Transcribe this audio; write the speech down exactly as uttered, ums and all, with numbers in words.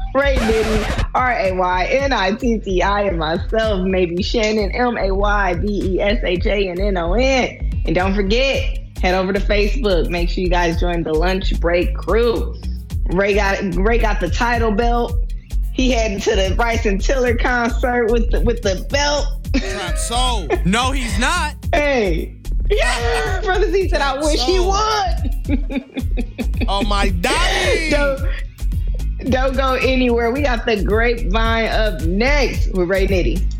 Ray Nitty, R A Y N I T T I, and myself, maybe Shannon, M A Y B E S H A N N O N. And don't forget, head over to Facebook. Make sure you guys join the Lunch Break crew. Ray got Ray got the title belt. He headed to the Bryson Tiller concert with the with the belt. Trap Soul. No, he's not. Hey. Yeah, brother Z said, I wish he would. Oh, my daddy. Don't, don't go anywhere. We got the Grapevine up next with Ray Nitty.